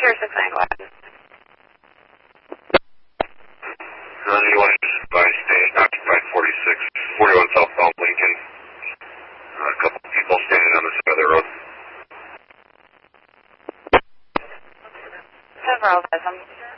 Sure, 691. Anyone by station occupied 41 southbound Lincoln. A couple people standing on the side of the road. Several of them.